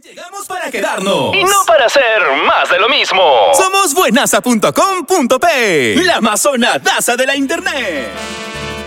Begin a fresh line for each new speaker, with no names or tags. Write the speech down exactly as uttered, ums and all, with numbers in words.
Llegamos para quedarnos
y no para hacer más de lo mismo.
Somos buenaza punto com punto pe, la amazonadaza de la internet.